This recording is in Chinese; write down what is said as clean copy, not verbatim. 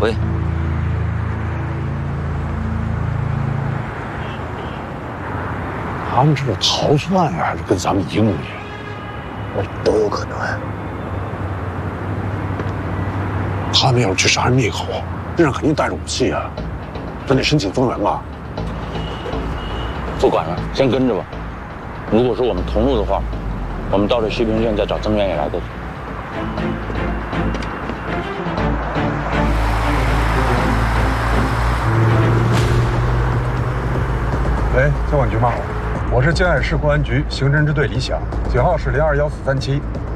喂， 他们这是逃窜啊，还是跟咱们一路去？ 都有可能。 他们要是去杀人灭口，身上肯定带着武器啊，咱得申请增援吧。 不管了，先跟着吧。如果说我们同路的话，我们到了西平县再找增援也来得及。 喂，交管局吗？我是静安市公安局刑侦支队李想，警号是021437。